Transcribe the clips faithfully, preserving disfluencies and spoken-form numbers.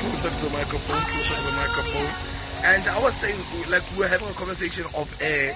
closer to the microphone, closer to the microphone. And I was saying, like, we were having a conversation of uh,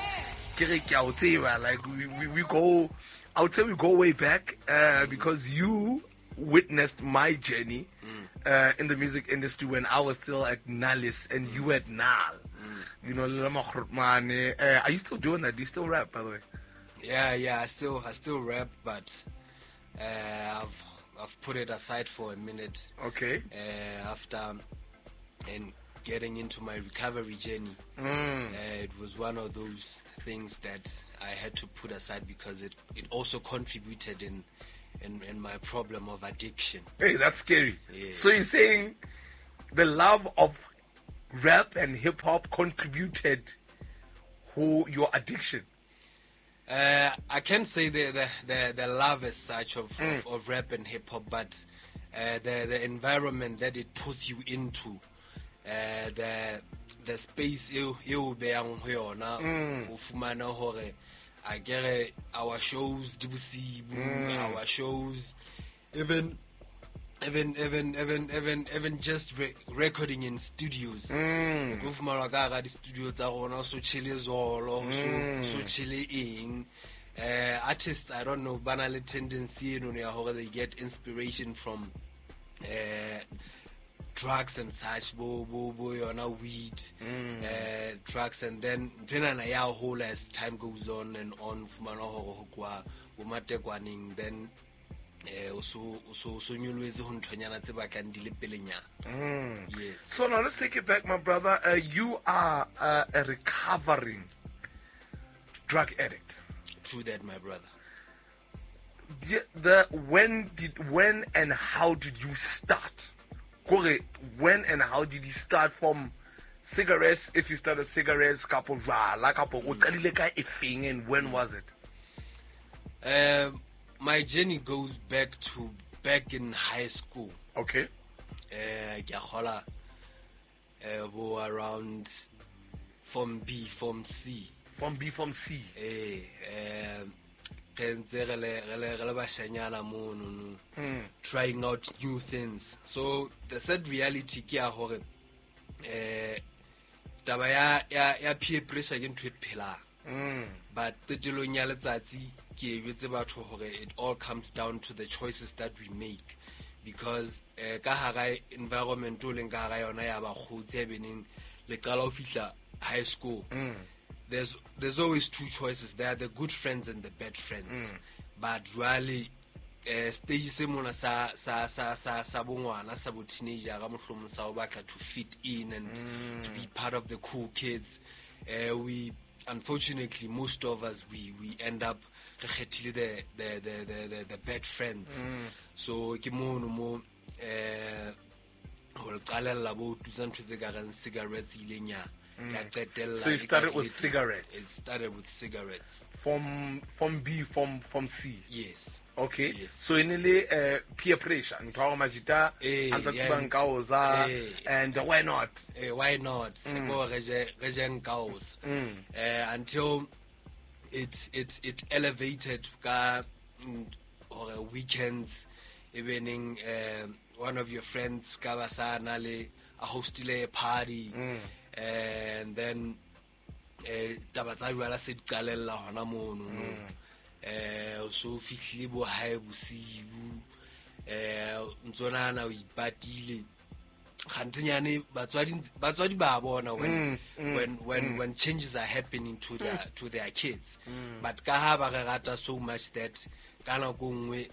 like we, we, we go, I would say we go way back uh, because you witnessed my journey uh, in the music industry when I was still at Nalis and you at Nal. You know, uh, are you still doing that? Do you still rap, by the way? Yeah, yeah, I still, I still rap, but uh, I've, I've put it aside for a minute. Okay. Uh, after um, and getting into my recovery journey, Mm. uh, it was one of those things that I had to put aside because it, it also contributed in, in in my problem of addiction. Hey, that's scary. Yeah. So you're saying the love of rap and hip hop contributed to your addiction? Uh, I can't say the, the, the, the love as such of, Mm. of, of rap and hip hop, but uh, the the environment that it puts you into, uh, the the space you you beang ho yona Mm. o fumana hore I get our shows di bosibu, Mm. our shows even even even even even even just re- recording in studios. Mm. Go fumana ka ga di studio tsa rona so chile zolo Mm. so so chile ing uh, artists I don't know banal tendency you know how they get inspiration from uh, drugs and such bo bo bo yona weed Mm. uh, drugs and then then ya whole as time goes on and on fumana ho kwa bo matekwaning then eh so so so nyolwetse ho nthonyana tse bakang di le pelenyana. Mm. Yes. So now let's take it back, my brother. Uh, you are uh, a recovering drug addict. True that, my brother. The, the when did when and how did you start? Kore, when and how did you start from cigarettes? If you started cigarettes, kapo jwala, kapo o qadile ka efeng, and when was it? Um, my journey goes back to back in high school. Okay. Uh, ke a kgola, uh, bo around form B, form C. From B, from C. Eh, um, ke ntse re le re le re le bashanyana mo no no, Mm. trying out new things. So the sad reality ke ya hore eh taba ya ya ya peer pressure ke ntho e phelang. Mm. But the dilong ya letsatsi ke yetse batho hore it all comes down to the choices that we make, because eh ka hara environment o leng ka hara yona ya ba khotsi e beneng le qala ho fihla high school. Mm. There's there's always two choices. There are the good friends and the bad friends. Mm. But really uh, stage se mona sa sa sa sa sa bongwana sa bo teenager ga mohlomong sa o batla to fit in and Mm. to be part of the cool kids. Uh, we unfortunately most of us we we end up re khethile the the the the the, the bad friends. Mm. So ke mono mo eh ho qalella bo tutsa ntho tse ka reng cigarettes ilenya. So you started with cigarettes? It started with cigarettes. From from B, from from C. Yes. Okay. Yes. So in uh, peer pressure, ntwa majita, Eh, anta yeah. tibangkaoza, Eh. and uh, why not? Uh, why not? Seko reje reje nkaos. Mm. Uh, until it it it elevated ka mm, or weekends, evening. Uh, one of your friends kabasana le a hostile a party. Mm. And then eh taba tsa jwala se diqalella hona mono no eh o so fihlile bo hae bosibu eh ntsona na o ipatile gantenyane batswadi batswadi ba bona when Mm, mm, when when mm. when changes are happening to their to their kids. But ka ha ba re rata so much that kana go ngwe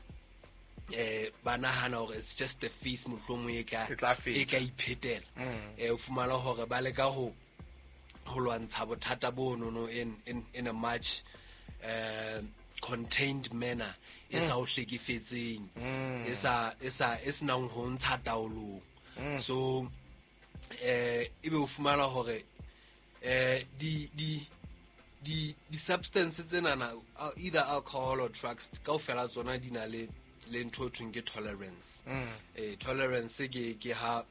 eh bana hana hore it's just the face mohlomong e ka E tla feta. e ka iphetela Mm. eh o fumana hore ba le ka ho ho lwantsha bothata bono no in in in a much uh, contained manner e sa o hlekefetseng Mm. e sa e sa e senang ho ntsha taolong. So eh ebe o fumana hore eh di di di di substances tsena na uh, either alcohol or drugs ka o fela tsona di na le le ntho thweng ke tolerance. Mm. Eh tolerance ke ke ha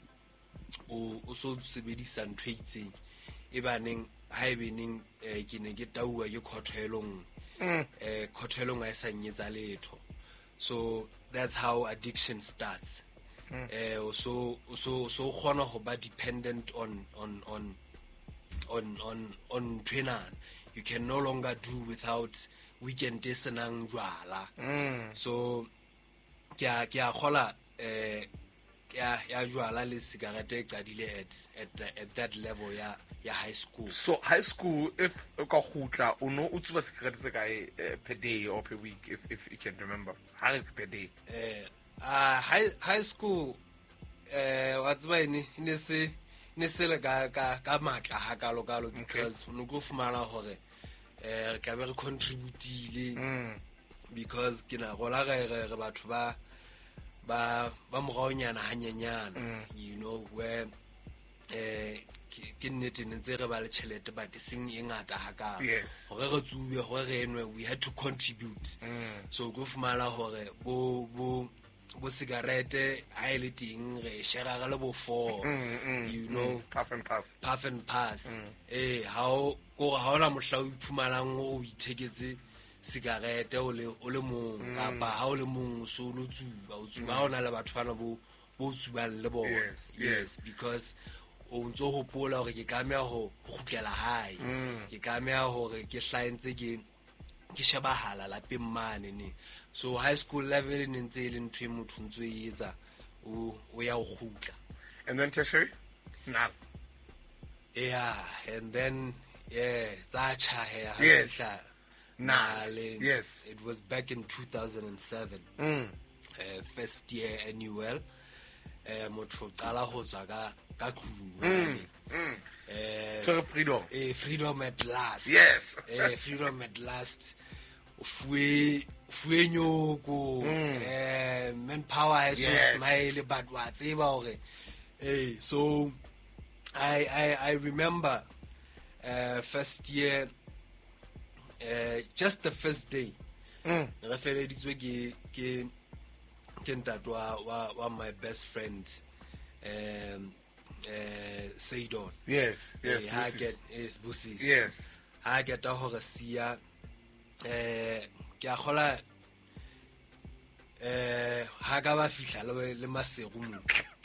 o o so sebedisa ntho e itseng e baneng ha e beneng eh ke ne ke taua ke khothelong Mm. eh khothelong a sa nyetsa letho. So that's how addiction starts. eh so so so khona ho ba dependent on on on on on on trainer. You can no longer do without weekend senang jwala. So kya kya khola eh ya ya jwala le cigarette e qadile at at at that level ya ya high school. So high school, if ka khutla o no o tsuba cigarette se kae per day or per week, if if you can remember, how per day? Eh uh, high high school eh what's my ni ne se ne se le ka ka ka matla ha kalo kalo, because no go fumana hore eh ka be re contributile because ke na go la ga re batho ba ba ba mogaonyana hanyenyana, you know, where eh ke nnete ntse re ba le chelete but sing e ngata ha ka Yes. gore re tsube gore re enwe, we had to contribute. So go fumana hore bo bo bo cigarette a ile ting re share ga le bo four, you know, puff and pass. puff and pass. Eh how go ha ona mohla o iphumalang o itheketse cigarette o le o le mong kapa ha o le mong so lo tsuba o tsuba ha ona le batho bana bo bo tsubang le bona. Yes, Yes, because o ntso hopola hore ke kamea ho khutlela hae, ke kamea hore ke hlaentse ke ke shebahala lapeng mane ne. So high school level ne ntse le ntwe motho ntso e etsa o o ya o khutla. And then tertiary? Nah. Yeah, and then yeah, tsa chahe ha Yes. fihla Nah. Naleng. Yes. It was back in two thousand seven. Mm. Uh, first year annual. Eh motho qala ho tswa ka ka tlung. Mm. Eh So freedom. eh freedom at last. Yes. Eh freedom at last. Fue fue nyoko. Eh manpower has so Yes. smile but wa tseba hore eh so I I I remember uh first year uh just the first day. Mm. Re feleditswe ke ke ke ntate wa wa wa my best friend um uh Seidon. Yes. Yes. Eh, ha this is- get is Busisi. Yes. Ha get a hore sia eh ke a gola eh ha ka ba fihla le le masego mo.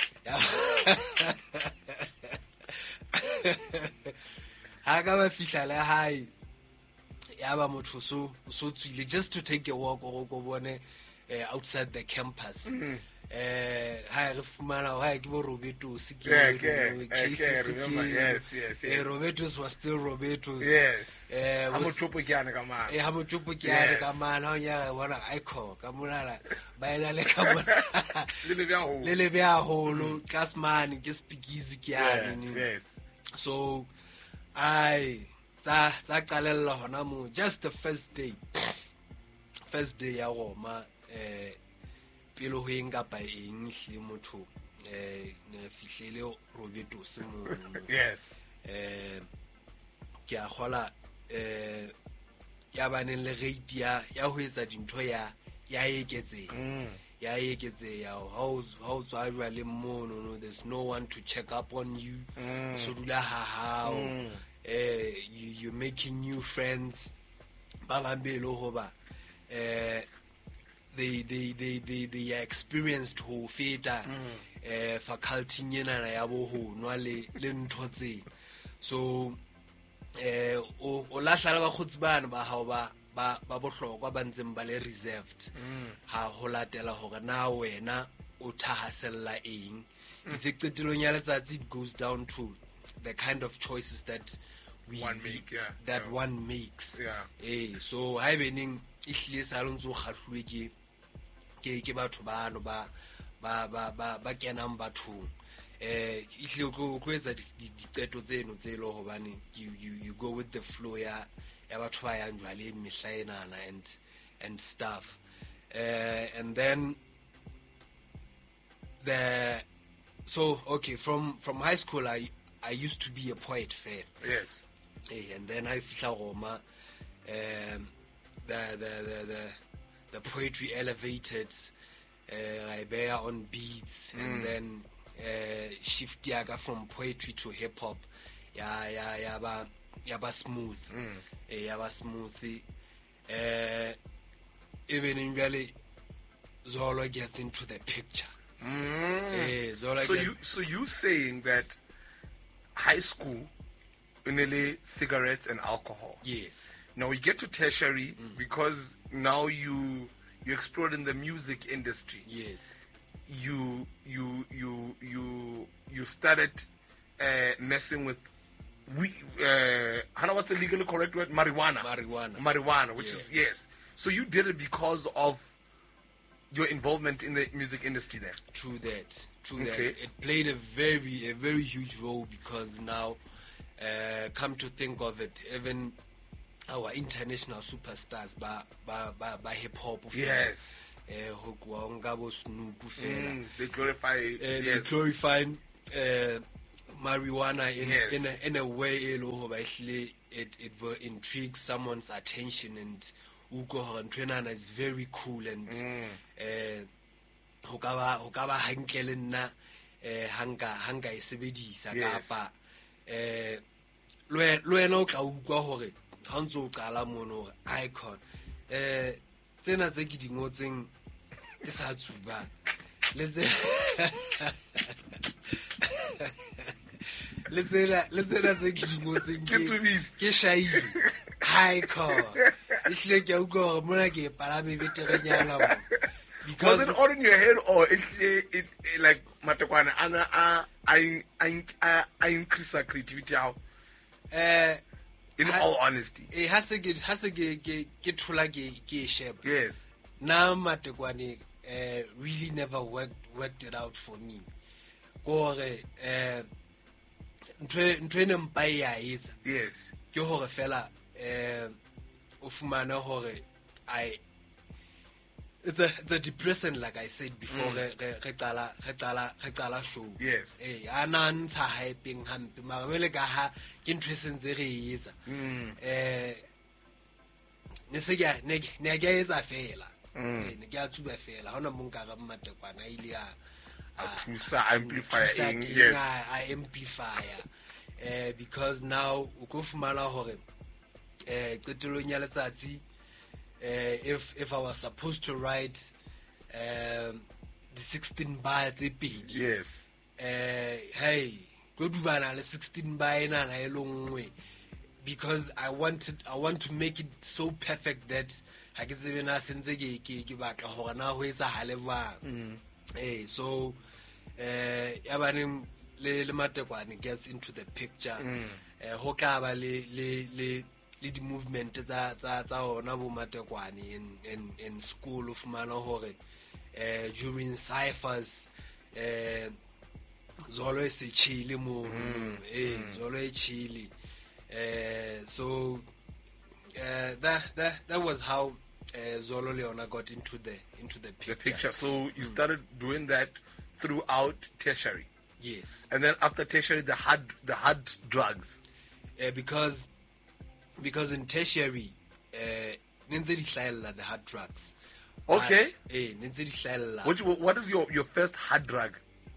Ha ka ba fihla le hae ya ba motho so so tswile just to take a walk or go bone uh, outside the campus. Eh ha re fumana ha ke bo Robertos ke Yeah, okay, okay, remember, yes, yes, yes. Robertos was still Robertos. Yes. Eh I'm a was- tropo kiana ka man. eh ha motho ke ya re Yes. ka mana o nya bona icon ka molala ba ena le ka bona Le le bya ho. le le bya holo class man ke speakeasy ke ya Yeah, ni. yes. So I tsa tsa qalella hona mo just the first day first day ya Roma eh pelo ho eng kapa eng hle motho eh ne fihlele Robertos mo Yes. eh ke a gola eh ya baneng le rate ya ya ho etsa dintho ya ya eketseng ya eketseng ya how how tswa jwa le mono no there's no one to check up on you so dula ha how eh you you're making new friends ba bambelo hoba eh they they they they they are experienced ho feta eh faculty nyena ya bo ho nwa le le ntho tse. So eh o o lahla le ba khotsi bana ba hao ba ba ba bohlokwa ba ntseng ba le reserved ha ho latela hore na wena o thahasella eng. Itse qetelong ya letsatsi it goes down to the kind of choices that we One make, yeah, that yeah. one makes. Yeah. Eh so ha bening ihlile sa lo ntso kgahlwe ke ke ke batho bano ba ba ba ba ba kenang bathong eh ihlile go go etsa diqeto tseno tse lo hobane you you you go with the flow ya ya batho ba yang jwale mehlaenana and and stuff uh, and then the so okay from from high school I I used to be a poet fair. Yes. Eh, and then I feel Roma, um, the, the the the the poetry elevated. Uh, I bear on beats, and then uh, shift yaga from poetry to hip hop. Yeah, yeah, yeah, ba, yeah, ba smooth. Eh, yeah, ba smooth. Uh, even in really, Zolo gets into the picture. Eh, Zola So gets- you so you saying that high school, only cigarettes and alcohol. yes, Now we get to tertiary because now you you explored in the music industry. yes, You you you you you started uh, messing with we uh how what's the legally correct word? Marijuana. Marijuana. Marijuana, which Yeah. is yes. So you did it because of your involvement in the music industry there. true that, true Okay. that. It played a very, a very huge role because now, uh, come to think of it, even our international superstars, ba ba ba, ba hip hop, Yes. uh, Hokwa, Ngabo, Snoop, fela. Mm, they glorify Uh, they yes. glorify uh, marijuana in, Yes. in, a, in a way e leng hore actually it, it will intrigue someone's attention and uko hore ntho enana is very cool and uh, ho ka ba ho ka ba hantle le nna eh hanga hanga e sebedisa Yes. kapa eh lo e- lo ena o tla utlwa hore ha ntse o qala mono hore icon eh tsena tse ke di ngotseng ke sa tsuba le tse le tsela le tsela tse ke di ngotseng Ke tsubile. ke shaile icon e hle ke a utlwa hore mona ke e palame beterenyana mo Was because it all in your head or it, it, it, it like matekwana ana a I I I I increase our creativity how eh in Ha- all honesty. e ha se ke ha se ke ke ke thola ke ke sheba Yes. na matekwane eh really never worked worked it out for me gore eh ntwe ntwe ne mpa ya etsa Yes. ke hore fela eh o fumana hore I it's a it's a depression like I said before re re re qala re qala re qala show Yes. eh ana ntsha hyping hampe mara wele ka ha ke ntwe sentse re e etsa Mm. eh ne se ke ne ke- ne ke etsa fela eh ne ke a tsuba fela ha ona mo nka ga mmatekwana ile a A thusa, amplifier thusa eng, ke yes. a- a amplifier eh because now o go fumana hore eh qetelong ya letsatsi eh if if I was supposed to write um the sixteen bar tse pedi Yes. eh hey go dubana le sixteen bar ena na e lengwe because I wanted I want to make it so perfect that ha ke tsebe na sentse ke ke ke batla hore na ho etsa hale bang eh so eh ya baneng le le matekwane gets into the picture eh ho ka ba le le le le di movement tsa tsa tsa ona bo matekwane in in in school of mana hore eh during ciphers eh zolo e se chile mo eh zolo e chile eh so uh, that that that was how uh, Zolo Leona got into the into the picture. The picture. So you started doing that throughout tertiary. Yes, And then after tertiary the hard the hard drugs. uh, because because in tertiary, uh, nintse di hlahella the hard drugs. Okay. But, eh, nintse di hlahella. Which what is your, your first hard drug?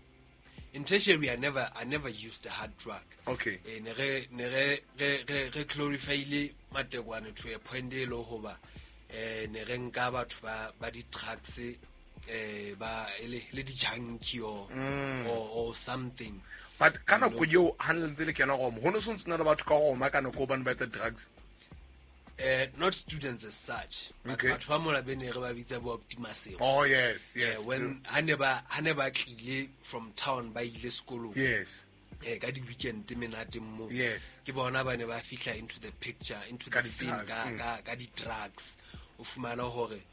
In tertiary, I never I never used a hard drug. Okay. Eh, ne re ne re re re re glorifyile matekwane to a point e lo hoba eh ne re nka batho ba ba di drugs eh ba le le di junkie or, or or something. But kana go yo handle ntse le kena go mo. Ho no se ntse na le batho ka go ma kana go ban ba tsa drugs. Uh, not students as such, but Okay. batho ba mola bene re ba bitsa bo optimism. Oh yes, Yeah, yes. when ha ne ba ha ne ba tlile from town ba ile sekolong. Yes. Eh ka di weekend menate mo. Yes. Ke bona ba ne ba fihla into the picture, into Ka the di scene drugs, ka mm. ka ka di drugs. O fumana hore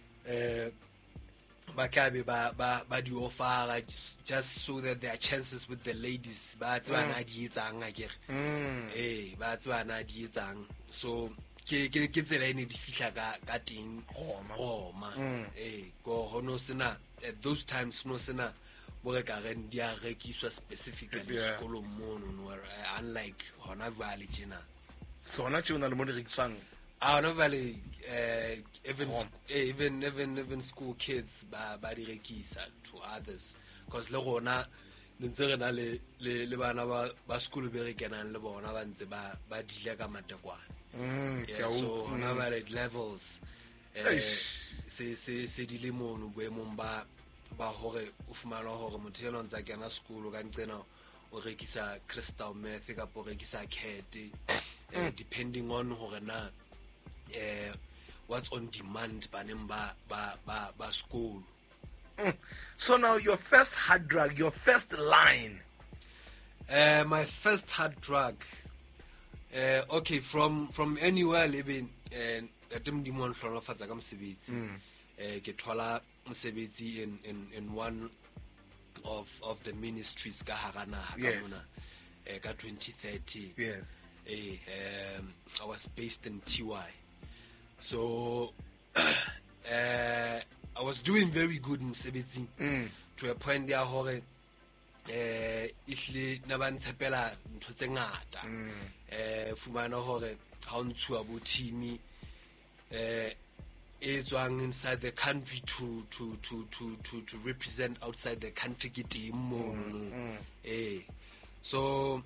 eh ba tla be ba ba ba di offer just so that their chances with the ladies ba tseba na di etsang a kere. Mm. Eh ba tseba na di etsang. So ke ke ke tsela ene di fihla ka ka teng Goma. goma Mm. eh go hono sena at those times no sena bo re ka reng di a rekiswa specifically Yeah. sekolong mono no uh, unlike hona vale jena So na tshona le mo di rekisang. ah no vale uh, even Goma. sc- eh, even even even school kids ba ba di rekisa to others because le gona ntse re na le le le bana ba ba school be re kenang le bona ba ntse ba ba dile ka matekwane. Mm. Yeah, so mm. on our levels eh Eish. se se se di le mono boemong ba ba hore o fumana hore motho ena ntse kena sekolo ka ntsena o rekisa crystal meth ka po rekisa cat uh, depending on hore na uh, what's on demand baneng ba ba ba ba school. Mm. So now your first hard drug, your first line. Uh, my first hard drug. Uh, okay, from from anywhere living and atem di mon hlola fatsa ka mosebetsi. Eh ke thola mosebetsi in in in one of of the ministries ka hara naha ka mona eh ka twenty thirteen. Yes. Eh um I was based in T Y. So uh I was doing very good in mosebetsing mm. to a point ya hore eh ihle na ba ntshepela ntho tse ngata eh fumana hore ha o ntshuwa bo team eh e tswang inside the country to to to to to to represent outside the country ke teng mo eh so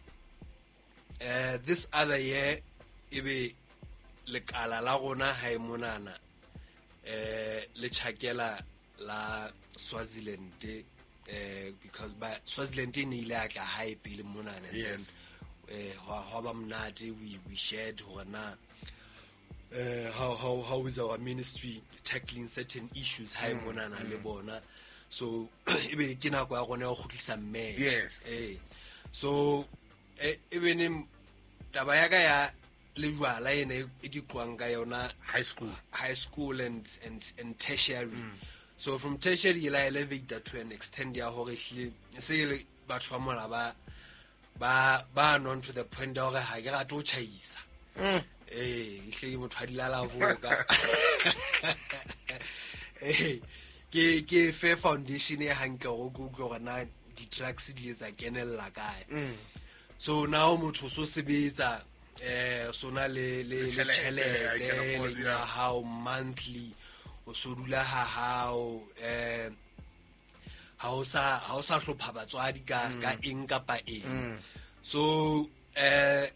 uh this other year ebe le kala la gona ha e monana eh le tshakela la Swaziland eh because by Swaziland in ile atla high pele monana and yes. then eh ha ba mnati we we shared hona uh how how how is our ministry tackling certain issues high mm, monana mm. le bona so ebe ke nako ya gona go tlisa mme yes eh so even in taba ya ka ya le jwala ene e ke tloang ka yona high school high school and and and tertiary mm. So from tertiary la elevate to an extent ya hore hle se le batho ba mola ba ba ba non to the point ya hore ha ke ga to chaisa mm. eh hle ke motho a dilala voka eh ke ke fair foundation e hanke go go go na di tracks di etsa kenella kae mm. So now motho so sebetsa eh sona le le chelete le ya how monthly o so dula ha how eh ha o sa ha o sa hlopha batswadi ka ka eng kapa eng so eh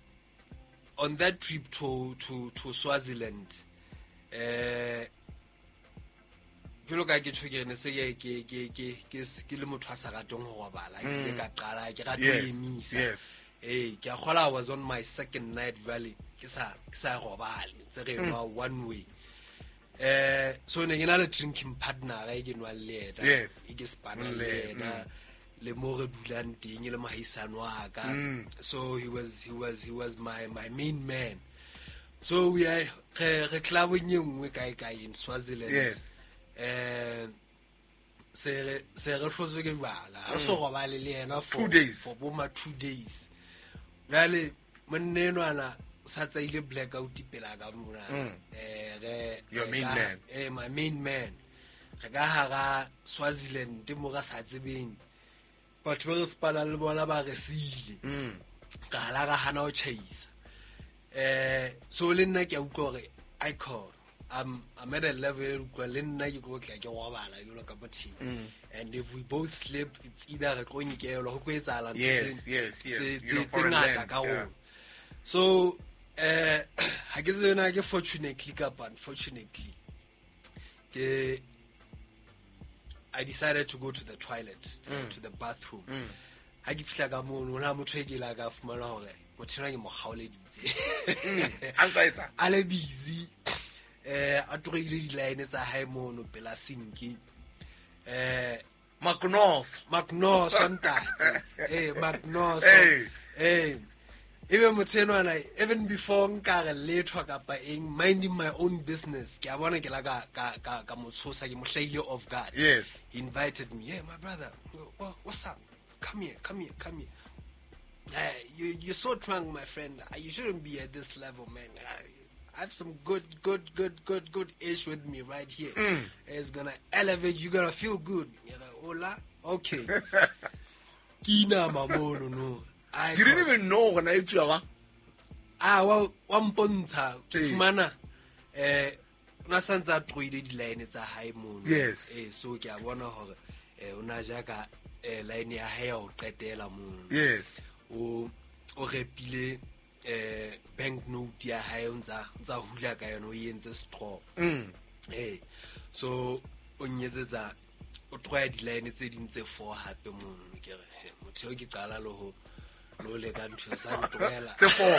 on that trip to to to Swaziland eh ke lo ka ke tshwere se ke ke ke ke ke ke le motho a sa ratong go robala ke ka qala ke ga to emisa yes eh ke a khola I was on my second night rally ke sa ke sa robale tse re no one way eh so ne ke na le drinking partner ga ke nwa le ena yes e ke spana le ena le mo re dulang teng le mahaisano wa ka so he was he was he was my my main man so we are re re club nyengwe kai kai in Swaziland yes eh se re se re hlotse ke bala a so robale le ena for two days for boma two days rale monnenwana sa tsaile blackout pela ka mona eh re your main man eh my main man re ka hara Swaziland mo ga sa tsebeng batho ba re spana le bona ba re sile ka la ga hana o chase eh so le nna ke a utlwa gore I call I'm I'm at a level go le nna ke go tla ke go bala yo lo ka bothi and if we both sleep it's either re go nkelo go go etsala yes yes yes you know for that ka go so eh ha ke tsena ke fortunately ka but unfortunately ke I decided to go to the toilet to, mm. to the bathroom ha ke fihla ka mo nna motho e ke la ka fumana hore motho ke mo khaoleditse a ntsaetsa a le busy eh a tloile di line tsa hae mono pela sinki eh Magnos Magnos anta eh Magnos hey eh even motsenwana even before nkare letho kapa eng minding my own business ke a bona ke la ka ka ka ka motshosa ke mo hlaile of God yes he invited me yeah my brother what, what's up come here come here come here uh, you you're so drunk my friend you shouldn't be at this level man I have some good good good good good ish with me right here mm. It's gonna elevate you gonna feel good you know hola okay kina mamono no I you didn't even know when I you wa ah wa wa mpontsha fumana eh na santsa tloile di line tsa high moon yes eh so ke a bona hore eh una ja ka eh line ya hae o qetela moon yes o o repile eh bank note ya hae ntsa ntsa hula ka yona o yentse straw mm eh so o nyetsetsa o tloya di-line tse ding tse four hape mono ke re he motho eo ke qala le ho lo le ka ntho sa di tlogela tse four.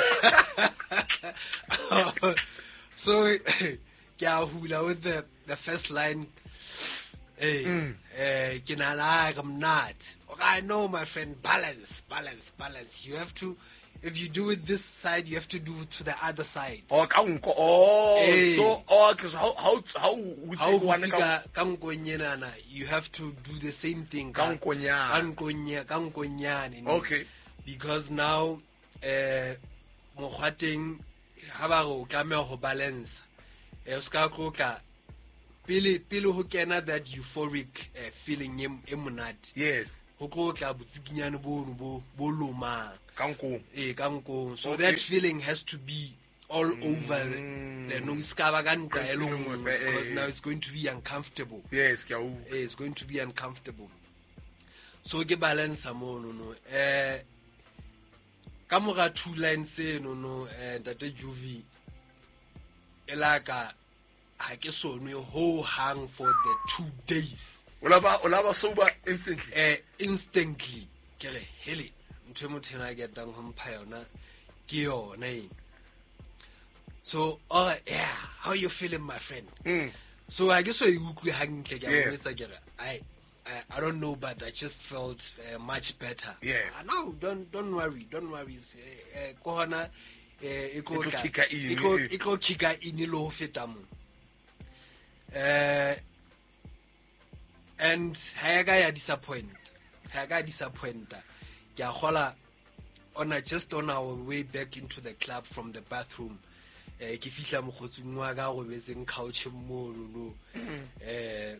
So ke a hula with the the first line. Hey, mm. uh, ke na la ka mnat. Okay, I know, my friend, balance, balance, balance. You have to, if you do it this side, you have to do it to the other side. Oh, kanko. Oh, Hey. so oh, cause how how how would How you want ka kankonyana, you have to do the same thing. ka- Kankonyana. Kankonya, kankonyane. Okay. Because now, uh, mokgwateng ha ba re o tlameha ho balance. Eh, o ska tlotla pele pele ho kena that euphoric uh, feeling e e monate. Yes. Ho tlotla botsikinyane bono bo bo lomang. Kanko. Eh ka nkong. So Okay. that feeling has to be all over the no iskaba ka nqa e le nngwe, because now it's going to be uncomfortable. Yes, ke a u. Eh, it's going to be uncomfortable. So ke balance mo no no eh ka mora two lines e no no eh Ntate Juvi elaka ha ke so nwe ho hang for the two days. Olaba olaba sober instantly. Eh instantly ke re hele ntwe motho na get dang ho mpha yona ke yona e. So oh yeah, how you feeling, my friend? Mm. So I guess we utlwe hantle ke Yes. a motsa ke re I I, I don't know, but I just felt uh, much better. Yes. Uh, no, don't don't worry, don't worry. Kohana, Itlo kicka in. iko kika ini lo feta mo. Uh, and hayaga ya disappoint, hayaga disappointa. Ya hola, on a just on our way back into the club from the bathroom. Eh, ke fihla mokgotsing wa ka go betseng couch mo no. Eh.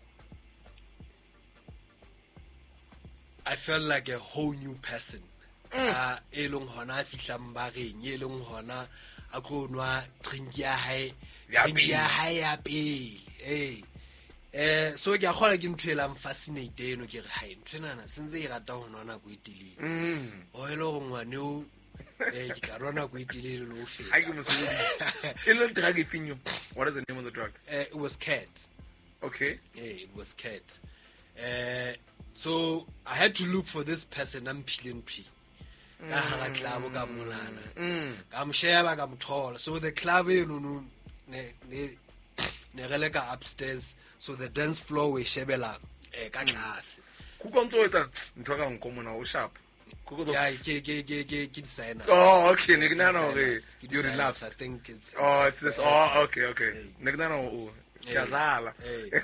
I felt like a whole new person. Ah, e leng hona fihlang bareng, e leng hona a go nwa drink ya hae, Ya drink ya hae ya pele. Eh. Eh, so ke a kgola ke ntho e lang fascinate eno ke re hae ntwenana sentse e rata ho nona go itileng. Mm. O e le go ngwane o eh ke ka rona go itileng le o feta. I give you a little drug if you. What is the name of the drug? Eh, it was cat. Okay. Yeah, it was cat. Uh, so I had to look for this person. I'm peeling pee. Mm. I'm share I'm tall. So the club, you know, ne ne ne relega upstairs. So the dance floor we shebela eh ka class. Kukonto etsa ntho ka nkomo na o sharp. Kukonto. Yeah, ke ke ke ke ke designer. Oh, okay. Negnana okay. Ke You designers, relaxed. I think it's. Oh, it's just oh, okay, okay. Negnana o. Hey, Jazala. hey,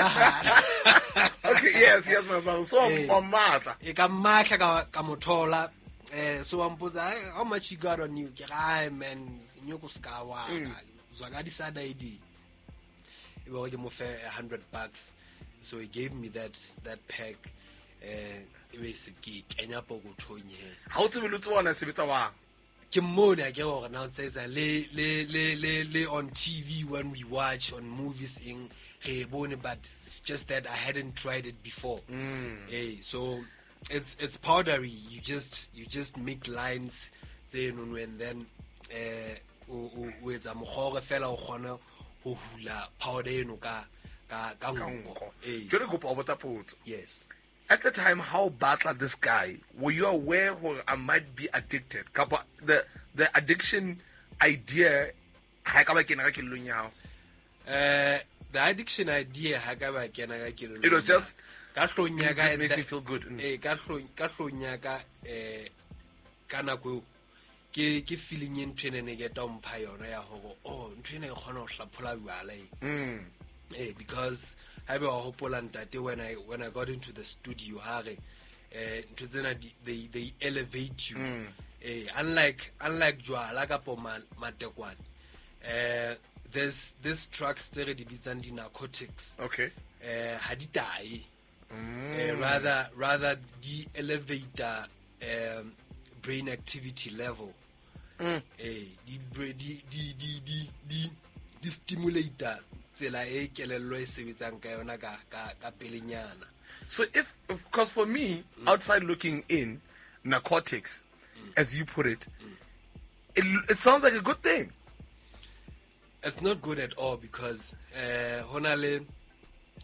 yona. Okay, yes, yes, my brother. So Hey. on mata. E ka matla ka ka mothola eh so ampoza how much you got on you ke ai man nyoko ska wa zwa ga di sada idi e bo ke mo fe one hundred bucks, so he gave me that that pack eh e be se ke kenya pokothonye How to be lutse wana sebetsa wa. ke mmone a ke gore now says le le le le le on T V when we watch on movies in re bone, but it's just that I hadn't tried it before. Mm. Hey, so it's it's powdery. You just you just make lines then and then uh with a mogore fela o gona ho hula powder eno ka ka ka nko. Hey, Jole go pa botsa potso. yes. At the time, how batla this guy? Were you aware or I might be addicted? Kapa the the addiction idea. Ha ka ba kena ka kelong yao. Uh the addiction idea ha ka ba kena ka kelong. It was just ka hlonya it ka just makes me feel good. Mm. eh ka hlonya ka hlonya ka eh kana go ke ke feeling e ntwene ne ke tompha yona ya go oh ntwene e khona go hlaphola bjala e. Mm. Eh, because I be a hopola ntate when I when I got into the studio hare eh ntho tsena di- they they elevate you. Mm. Eh, unlike unlike jwala ka po matekwane eh there's this drugs tse re di bitsang di narcotics Okay. eh ha di tae Mm. eh, rather rather di elevate um brain activity level. Mm. Eh di bra- di di di di di di stimulator tsela e kelello e sebetsang ka yona ka ka ka pelenyana. So if, because for me, outside looking in, narcotics, as you put it, it, it sounds like a good thing. It's not good at all because uh honale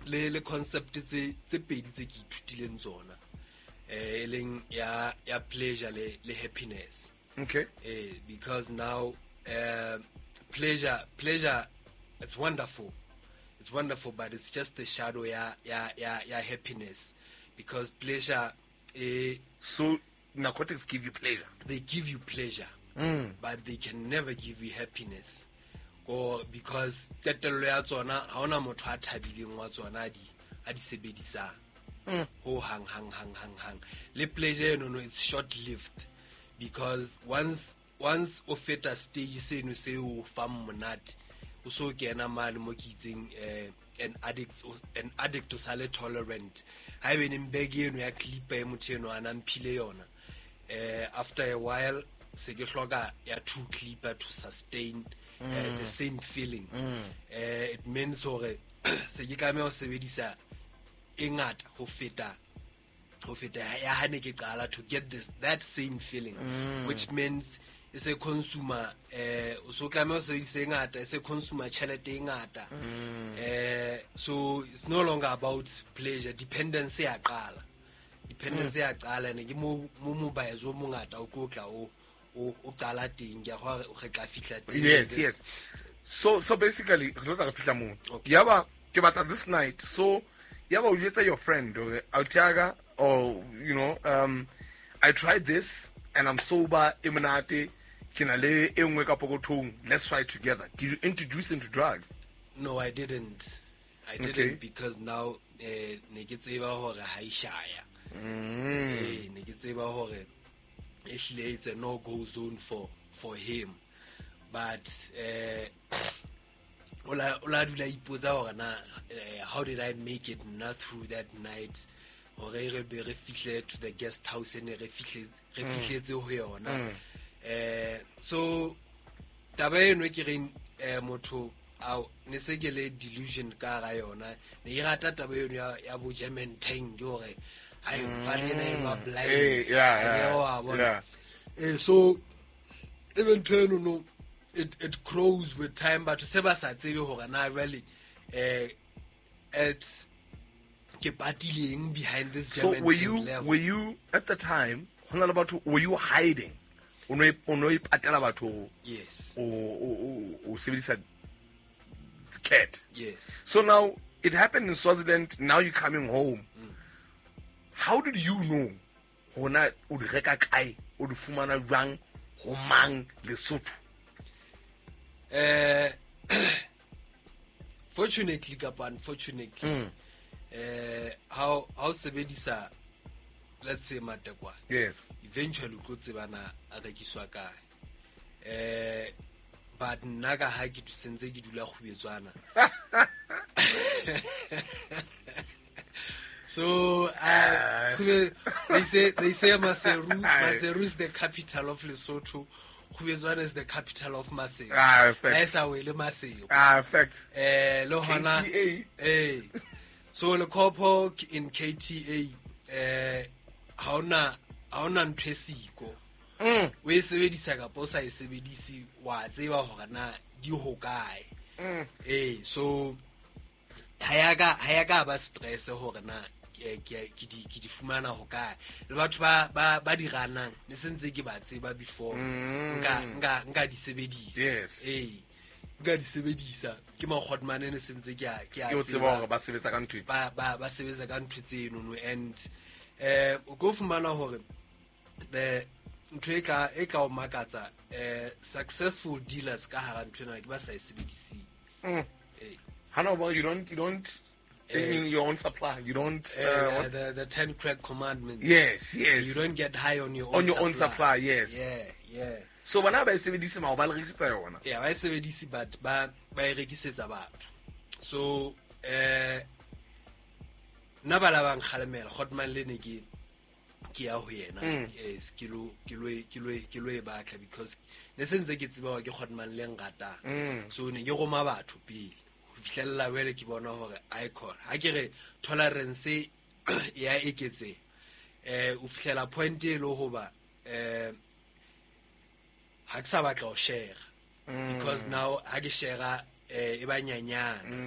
le le concept tse tse pedi tse ke ithutileng tsona eh leng ya ya pleasure le le happiness. Okay. Eh because now uh, pleasure pleasure it's wonderful. It's wonderful, but it's just the shadow ya ya ya, ya happiness, because pleasure eh So narcotics give you pleasure. they give you pleasure, Mm. but they can never give you happiness. Or because tetello ya tsona ha ona motho a thabileng wa tsona di a di sebedisang. Mm. Oh hang hang hang hang hang. Le pleasure no no it's short lived, because once once o feta stage seno se o fa monate o so kena mane mo ke itseng eh an addict an addict to sale tolerant ha be ning bag eno ya clip e motho eno ana mphile yona eh after a while se ke hloka ya two clipper to sustain uh, mm. the same feeling. mm. uh, it means hore se ke ka me o sebedisa engata ho feta ho feta ya hane ke qala to get this that same feeling, mm. which means is a consumer eh uh, so ka me o sebedisa engata is a consumer chelete engata. mm. uh, so it's no longer about pleasure, dependency ya qala dependency ya qala ne ke mo mo ba ezo mo ngata o ko tla o o qala ting ya go re tla fihla ting. Yes, yes. So so basically re tla fihla mo yaba ke batla this night, so yaba o jetsa your friend or Altiaga, or you know um I tried this and I'm sober eminate kina le engwe ka pokothong, let's try together. Did you introduce him to drugs? No, I didn't. I didn't. Okay. Because now eh ne ke tseba hore ha ishaya. Mm. Eh ne ke tseba hore actually it's a no-go zone for for him, but uh, ola ola dula ipotsa hore na how did I make it not through that night, hore re be re fihle to the guest house and re fihle re fihletse ho yona. eh so taba eno ke re motho au ne se ke le delusion ka ga yona, ne e rata taba eno ya ya bo German tank hore I value my blind. Hey, yeah, yeah, yeah. Uh, so even to no no it it grows with time, but to seba sa tsebe hore na really uh at ke patileng behind this. So German were you level. were you at the time about were you hiding? Ono ono ipatela batho. Yes. O o o sebedisa cat. Yes. So now it happened in Swaziland, now you're coming home. Mm. How did you know hona o di reka kae o di fumana jwang ho mang Lesotho? Eh fortunately kapa unfortunately mm. eh how how sebedisa, let's say matekwa, yes, eventually go tsebana a rekiswa kae. eh but nna ka ha ke tsentse ke dula khubetswana. So uh, they say they say Maseru Maseru is the capital of Lesotho. Khubetswana is the capital of Maseru. Ah, fact. Esa we le Maseru. Ah, fact. Eh lo hana eh so le kopo in K T A eh haona haona ntwesiko. Mm. We sebedisa ka posa e sebedisi wa tseba hore na di hokae. Mm. Eh so hayaga hayaga ba stress hore na ke ke di ke di fumana ho kae le batho ba ba ba di ranang ne sentse ke ba tseba before nka nka nka di sebedisa. Yes. Eh nka di sebedisa ke ma khotmane ne sentse ke a ke a Ke o tseba hore ba sebetsa ka ntwe ba ba ba sebetsa ka ntwe tseno no. And eh o go fumana hore the ntwe ka e ka o makatsa eh successful dealers ka hara ntwena ke ba sa sebedisi. Mm. Eh Hana, you don't you don't uh, in your own supply. You don't uh, uh, the the ten crack commandments. Yes, yes. You don't get high on your own on your supply. own supply. Yes. Yeah, yeah. So when I say this, ma ba le register yona. Yeah, ba se bedisi but ba ba e rekisetsa batho. So eh na bala bang khalemela Hotman le ne ke ke ya ho yena. Yes, ke lo ke lo ke lo ke lo e batla because ne sentse ke tseba ke Hotman le ngata. So ne ke goma batho pele. Fihlella wele ke bona hore icon ha ke re tolerance ya eketse eh o fihlela point e lo hoba eh ha ke sa batla o share because now ha ke share eh e ba nyanyana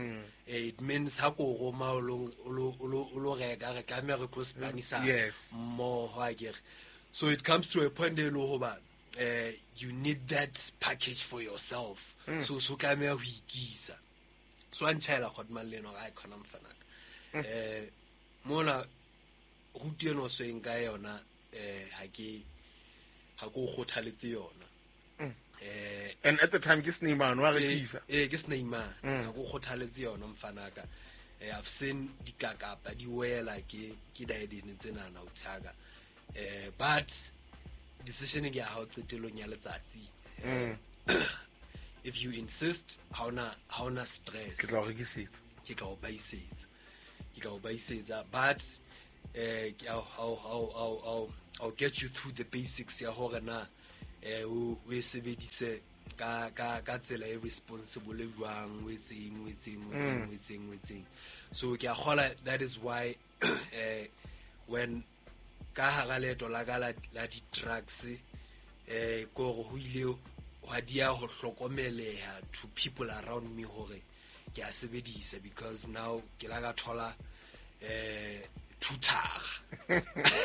eh, it means ha ko roma o lo o lo o lo- o lo reka re tlameha re tlo spanisa Yes. mmoho akere. So it comes to a point e lo hoba uh, you need that package for yourself. So so tlameha ho ikisa. So an chaela khot man le no ga khona mfanaka. Eh mona ruti eno so enka yona eh ha ke ha go khothaletse yona. Eh And at the time, just Neymar, wa rekisa. eh ke Neymar ha go khothaletse yona mfanaka. Eh I've seen dikakapa di wela ke ke daedine tsena na utshaka. Eh but decision ke ya ha o qetelong ya letsatsi. Eh, if you insist ha ona ha ona stress Ke tla o rekisetsa. ke ka o baisetsa ke ka o baisetsa but eh ke I'll, I'll, I'll, I'll, I'll, I'll get you through the basics ya hore na eh o we sebedise ka ka ka tsela e responsible e jwang we tseng we tseng we tseng we tseng we tseng. So ke a kgola that is why eh when ka hara leto la ka la la di drugs eh go go ile wa dia ho hlokomeleha to people around me hore ke a sebedisa because now ke la ka thola eh tuthara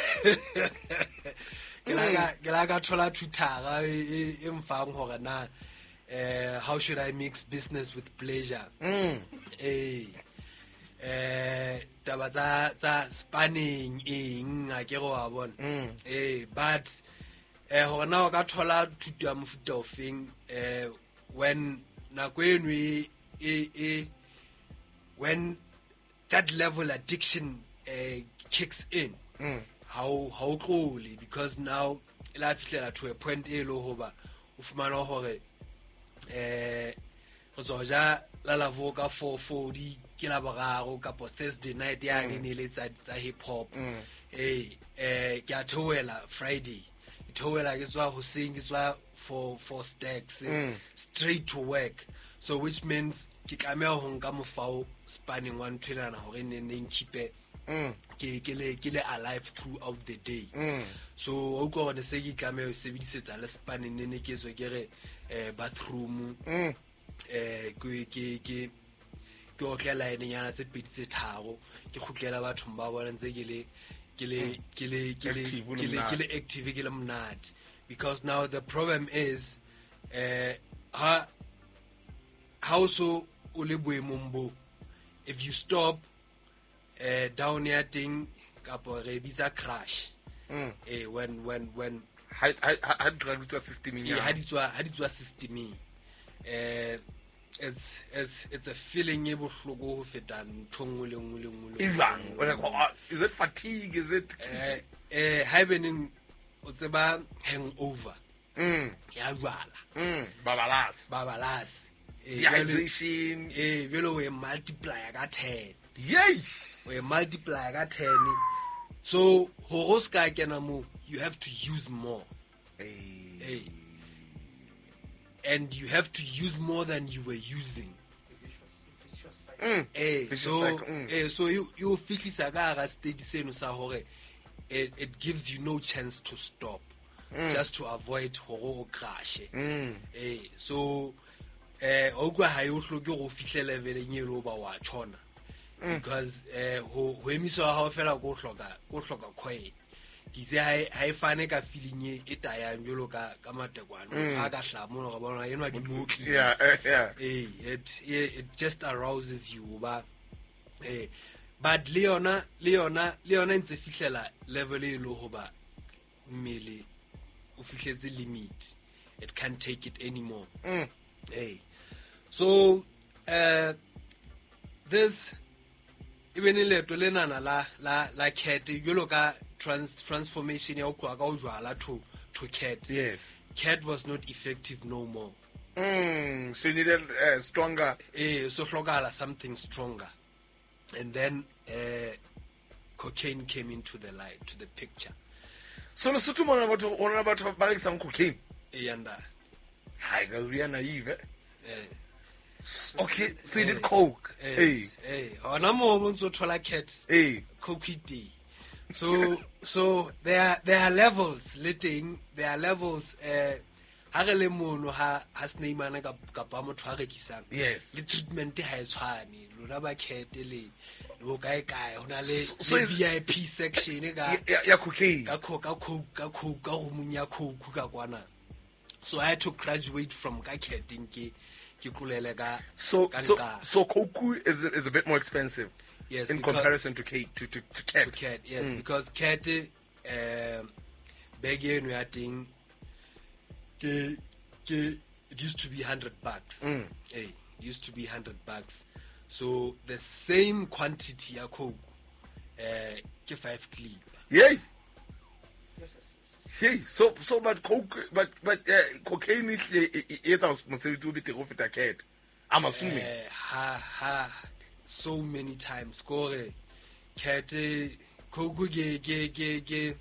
ke la ka ke la ka thola tuthara e e mfang hore na eh how should I mix business with pleasure. eh eh taba tsa tsa spanning eng a ke go wa bona eh but eh hore na o ka thola thuto ya mofuta ofeng eh when nako eno e e e when that level addiction uh, kicks in how how tlole because now la fihlela to a point e lo hoba o fumana hore eh go tsoja la la voka four forty ke la boraro kapo Thursday night ya ke ne le tsa tsa hip hop eh eh ke a thowela Friday ke thowela ke tswa ho sing ke tswa for for stacks eh, straight to work. So which means ke tlameha ho nka mofao spanning one twenty hore ne neng keep ke ke le ke le alive throughout the day. So o go ne se ke tlameha ho sebedisetsa le spanning ne ne ke tswe ke re eh bathroom eh ke ke ke ke o tlela ene nyana tse pedi tse tharo ke khutlela batho ba bona ntse ke le ke le ke le ke le Active, ke le ke le active ke le mnat because now the problem is eh ha how so o le boemong bo if you stop uh, down here thing kapo re bitsa crash eh when when when Ha ha ha drugs to system yeah, ya. ha di tswa ha di tswa systeming eh it's it's it's a feeling e bohloko ho feta nthong le ngwe le ngwe le Ivang, like, oh, is it fatigue? Is it? eh eh haibening o tseba hangover Mm. ya jwala Mm. Babalas. babalasi Dehydration. eh velo we multiply ka ten Yay. we multiply ka ten so ho ska kena mo you have to use more eh and you have to use more than you were using Mm. eh Vicious so cycle, mm. eh so you you fihlisa ka ga state seno sa hore it it gives you no chance to stop just to avoid horo crash eh so eh o kwa ha yo hloke go fihle level e nyelo ba wa tshona because eh ho ho emiso ha o fela go hloka go hloka khwe ke se ha ha fane ka feeling e tayang jolo ka ka matekwana ka ka hlamo go bona yenwa di motli Yeah, eh, yeah. eh it it just arouses you ba eh but leona leona leona ntse fihlela level e lo ho ba mmele o fihletse limit it can't take it anymore eh so uh this even ileto lenana la la la cat yolo ka trans transformation ya ukwa ka ujwala to to cat Yes. cat was not effective no more Mm. So you needed uh, stronger. eh so hlokala something stronger and then uh cocaine came into the light to the picture So Lesotho mona batho ona batho ba rekisang cocaine. eh yanda Hi guys, we are naive. Eh? eh S- Okay, so you did coke. eh Hey. eh ona mo bontso thola cat Hey. cocaine so so there are, there are levels letting there are levels uh ha re le mono ha ha sneimana ka ka ba motho a rekisang Yes. le treatment ha e tshwane lona ba khete le bo kae kae hona le So- so le is- V I P section ka ya, ya cocaine. ka coke ka coke ka coke ka romong ya coke ka kwana. So I had to graduate from ka ketting ke ke tlolele ka So ka so nka. so cocoa is is a bit more expensive. Yes, in because- comparison to cake to to, to cat. to cat, yes, because cat um bag eno ya teng ke ke it used to be one hundred bucks. Mm. Hey, it used to be one hundred bucks. So the same quantity ya coke uh ke five clip. Yay. Yay. So so but coke but but uh, cocaine is it was mosebetsi o betere go feta cat. I'm assuming. Uh, ha ha so many times kore cat coke ke ke ke ke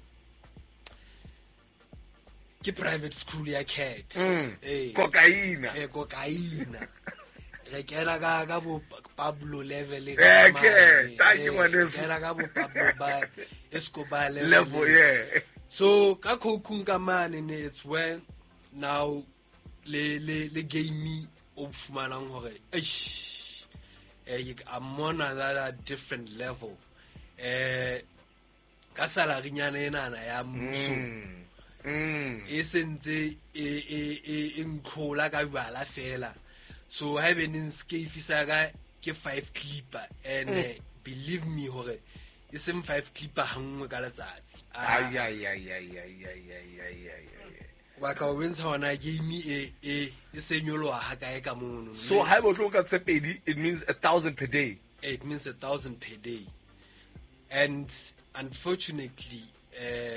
ke private school ya cat. Mm. Hey. Cocaine. Eh, cocaine re kena ka ka bo Pablo level e Eh, ka ke, mane. ta ke Eh, ngwaneso. re kena ka bo Pablo ba Escobar level, Level, yeah. so ka kokung ka mane ne it's when now le le le game o fumanang hore eish eh I'm on another different level eh ka salary nyana ena ya mmuso Mm. Mm. e sentse e e e nkgola ka bala fela, so ha be ning scafe sa ka ke five clipper and eh, believe me hore e seng five clipper hangwe ka letsatsi. Ay ay ay ay ay ay ay ay ay. Wa ka o bentsha hona game e e e senyoloha ha kae ka mono. So high bo tloka tsepedi it means a thousand per day. It means a thousand per day, and unfortunately uh,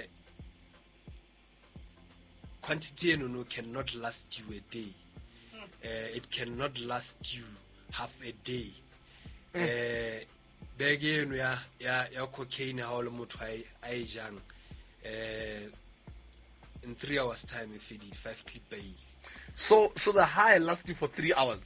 quantity eno no cannot last you a day. Uh, it cannot last you half a day. Uh, bag eno ya ya ya cocaine ha o le motho ai ai jang uh, in three hours time if it did five clip per day. So so the high lasts you for three hours.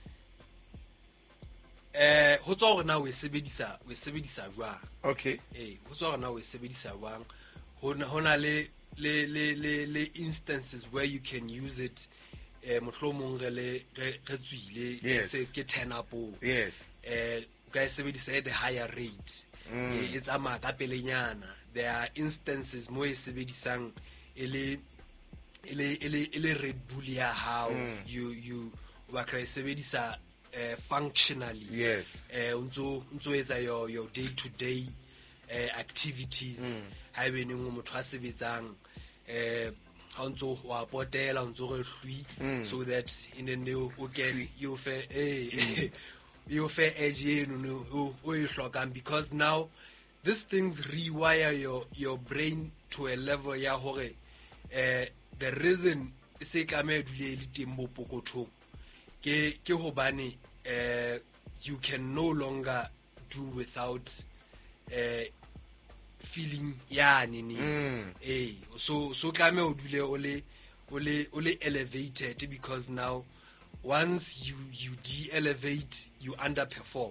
Eh ho tswa hore na o e sebedisa o e sebedisa jwang. Okay. Eh ho tswa hore na o e sebedisa jwang. Hona hona le le le le le instances where you can use it eh mohlomong re le re re tswile Yes. se ke ten up o Yes. eh o ka e sebedisa at a higher rate. Eh, it's a ka pelenyana. There are instances mo e sebedisang ele ele ele ele Red Bull ya hao you you wa ka e sebedisa eh functionally. Yes. eh untso untso etsa your your day to day eh activities ha ebe neng o motho a sebetsang eh ha untso wa potela untso re hlwi so that in the new o can you fe eh you fe edge no o o e hlokang, because now these things rewire your your brain to a level ya hore eh the reason se ka me dule le tembo pokothong ke ke hobane uh, you can no longer do without uh, feeling yani ni Mm. eh so so klame o dule o le o le o le elevated, because now once you you de-elevate you underperform.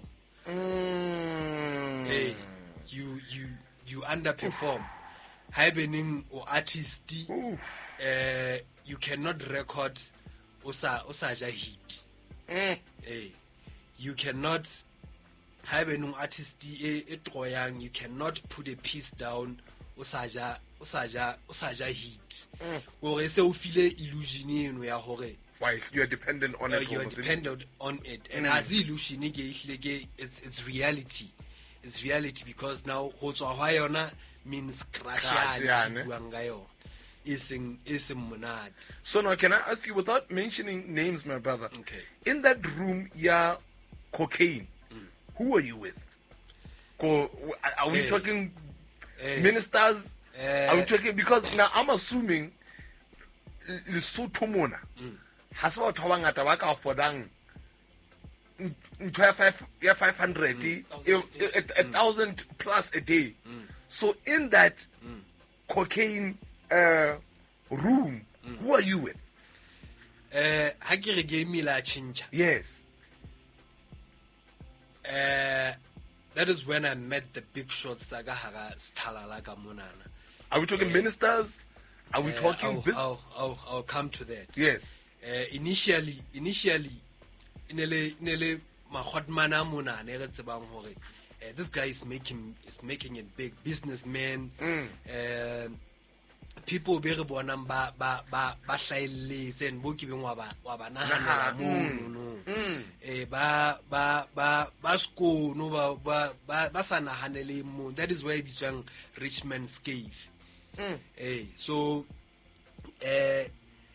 Mm. Hey, you you you underperform. Happening or artist, Oof. uh, you cannot record osa osaja hit. Mm. Hey, you cannot happening artist e e troyang. You cannot put a piece down osaja osaja osaja hit. Or se o feel illusion eno ya hore Why you are dependent on uh, it? you are almost, dependent on it, and as illusion ke ehlile ke it's it's reality. It's reality, because now ho tswa hwa yona means crash Crash yana yane. buang ka yona iseng iseng monate. So now, can I ask you, without mentioning names, my brother? Okay. In that room, yeah, cocaine. Who are you with? Co- are we Hey. talking Eh, ministers? eh, Are we talking, because now I'm assuming Lesotho mona. Ha se batho ba bangata ba ka affordang ntho ya five ya five hundred e- e- a thousand plus a day. So in that cocaine uh, room, who are you with? eh ha ke re game la chincha. Yes. Eh that is when I met the big shots tsa ka hara sthalala ka monana. Are we talking ministers? Are we Uh, talking I'll, business? I'll, I'll, I'll come to that. Yes. Uh, initially, initially, inele inele makhotmana mona ne re tsebang hore uh, this guy is making is making it big, businessman. Mm. Uh, people be re bonang ba ba ba ba hlaelletse bo ke beng wa ba wa ba nahana mono no Mm. eh ba ba ba ba skono ba ba ba ba sa nahanele mo. That is why it is young rich man's cave. Mm. Eh so eh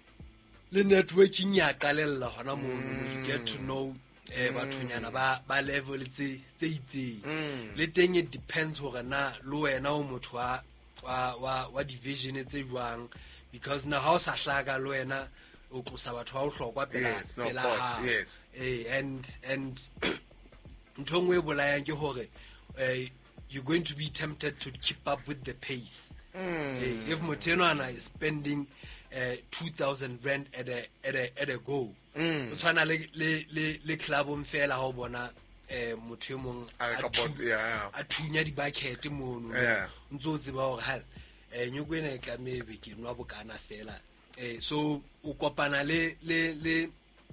le networking ya qalella hona mono, you get to know eh bathonyana ba ba level tse tse itseng. Mm. Le teng it depends hore na lo wena o motho wa wa wa wa division tse jwang, because na ha o sa hlaga lo wena o tlosa batho ba o hlokwa pela Yes, no, of pela course, hao. yes. Eh and and ntho e bolayang ke hore eh you're going to be tempted to keep up with the pace. Eh, if Motenwana is spending uh, two thousand rand at a at a at a go, o tshwana le le le le club o mfela ha o bona eh motho e mong A a ka thu- pot- yeah, yeah. a thunya di bucket mono Yeah. ntso tseba hore ha eh nyoko ena e tlame be ke nwa bokana fela eh so o kopana le le le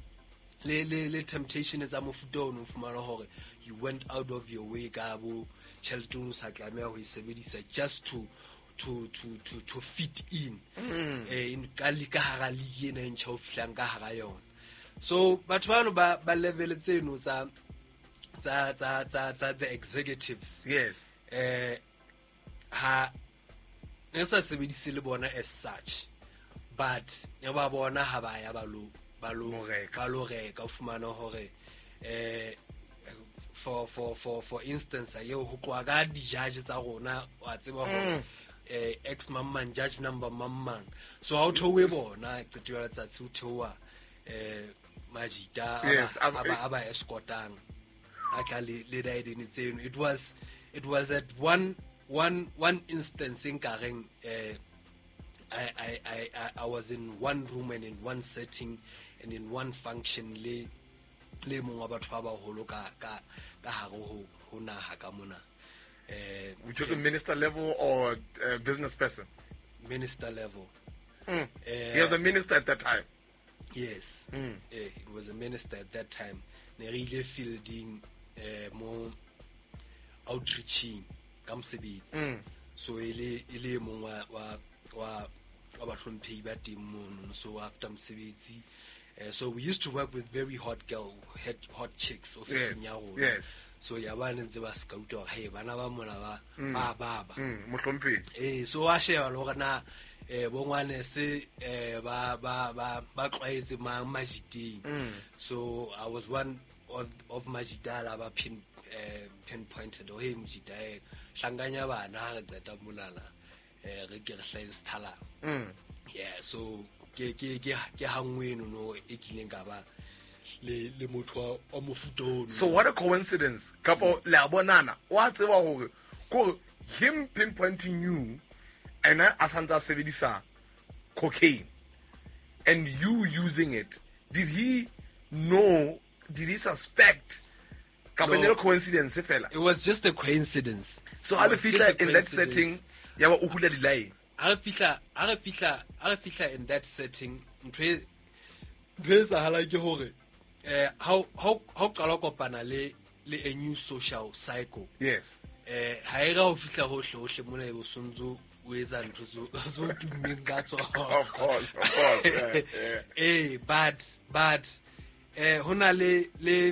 le le le temptation tsa mofuta ono fumana hore you went out of your way ka bo tšhelete o sa tlameha ho e sebedisa just to to to to to fit in eh in ka le ka hara league ena e ntjha o fihlang ka hara yona. So batho bano ba ba level tseno tsa tsa tsa tsa tsa the executives Yes. eh ha ne sa sebedise le bona as such, but ne ba bona ha ba ya ba lo ba lo Mo reka. ka lo reka o fumana hore eh for for for for instance yo ho tloa ka di judge tsa rona wa tseba hore eh ex mamman judge number mamman, so ha o thowe bona qetela letsatsi o thewa eh Majida Yes, aba ab- aba aba escortang aka le le daidini tseno. It was it was at one one one instance in Karen uh, I, I I I I was in one room and in one setting and in one function le le mongwa batho ba ba holo ka ka ka hare ho ho naha ka mona eh We took a minister level or a business person. minister level. Mm. Eh, He was a minister at that time. Yes. Mm. Eh, it was a minister at that time. Ne re ile fielding eh mo outreaching ka mosebetsi. Mm. So ile ile mong wa wa wa wa bahlomphehi ba teng mono. So after mosebetsi uh, so we used to work with very hot girl hot, hot chicks officing ya rona. Yes. So ya ba ntse ba scout hore hey bana ba mona ba ba baba. Mm. Mohlomphehi. Eh so wa sheba lo na eh bongwane se eh ba ba ba ba tlwaetse mang Majideng. Mm. So I was one of of Majidala ba pin eh pinpointed oh hey Majida eh hlanganya bana ha re qeta molala eh re ke re hlahise thala. Mm. Yeah, so ke ke ke ke hangwe no no e kileng ka ba le le motho o mofuta ono. So what a coincidence. Kapo le abonana. Wa tseba hore ko him pinpointing you and asanta sebedisa cocaine and you using it. Did he know? Did he suspect? Kapo No. no. coincidence fela. It was just a coincidence. So It how the was just fitla a in that coincidence. setting ya ba o hula di line. Ha re fihla ha re fihla ha re fihla in that setting ntwe ntwe sa hala ke hore eh how how how qala kopana le le a new social cycle Yes. eh ha e ra ho fihla hohle hohle mona e bosontso o etsa ntho zo zo tummeng ka tsona. Of course, of course. Yeah, yeah. eh but but eh hona le le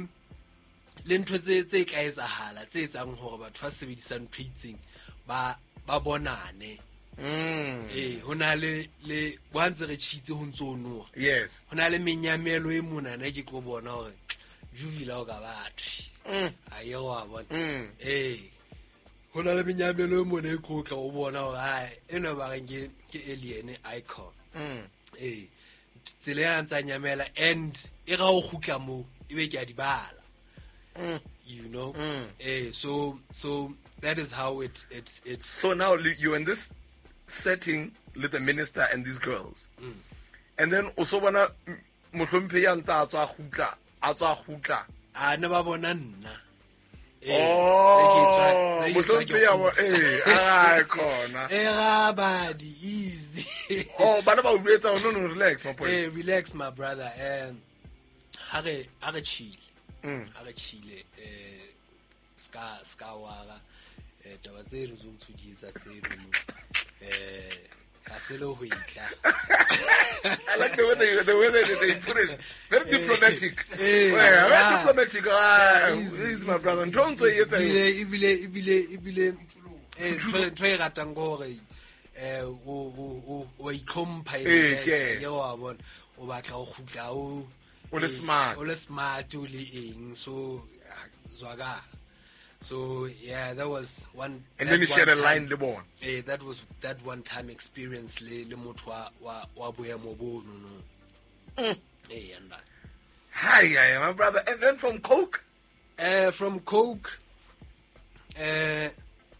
le ntho tse tse ka etsahala tse etsang hore batho ba sebedisa ntho itseng ba ba bonane. Mm. eh hona le le boantse re tshitse ho ntso no Yes. hona le menyamelo e mona na ke tlo bona hore juvila o ka batho Mm. a ye wa bona Mm. eh hona le menyamelo e mona e khotla o bona hore ha eno ba reng ke ke alien icon. Mm. eh tsele ya ntsa nyamela and e ga o khutla mo e be ke a di bala. Mm. You know Mm. eh so so that is how it it it So now li- you're in this setting with the minister and these girls. Mm. And then also bona mohlomphehi a ntsa a tswa khutla, a tswa khutla. a ne ba bona nna Oh, mohlompe ya mo eh a khona. Eh ga badi easy. Oh, bana ba uetsa no no relax my boy. Eh relax my brother and ha re ha re chill. Mm. Ha re chille eh ska ska wala eh taba tse re zo mtsuditsa tse no eh ka selo ho itla. I like the way they, the way they, they put it. Very diplomatic. eh, Well, very ah. diplomatic. Ah, Easy, he's my brother. Don't say it. ibile ibile ibile ibile eh twe twe ratang go re eh o o o itlhompha Eh, ke. ye wa bona o batla go gutla o O le smart. o le smart o le eng so zwaga. So yeah, that was one. And that then you one shared a time- line, le bon. Eh, that was that one time experience le le motho wa wa wa boemo bo no no. Mm. Eh yanda. Hi, hi, my brother. And then from Coke. Eh from Coke eh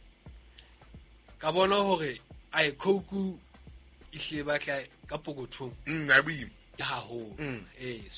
ka bona hore ai Coke e hle batla ka pokothong Mm, I mean. ya ho Mm. eh